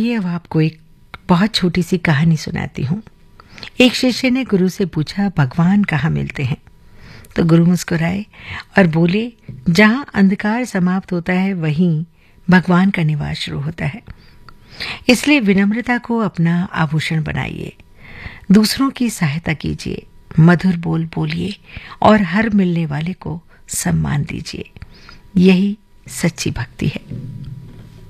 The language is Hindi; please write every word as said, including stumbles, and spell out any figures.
आइए अब आपको एक बहुत छोटी सी कहानी सुनाती हूँ। एक शिष्य ने गुरु से पूछा, भगवान कहाँ मिलते हैं? तो गुरु मुस्कुराए और बोले, जहाँ अंधकार समाप्त होता है वहीं भगवान का निवास शुरू होता है। इसलिए विनम्रता को अपना आभूषण बनाइए, दूसरों की सहायता कीजिए, मधुर बोल बोलिए और हर मिलने वाले को सम्मान दीजिए। यही सच्ची भक्ति है।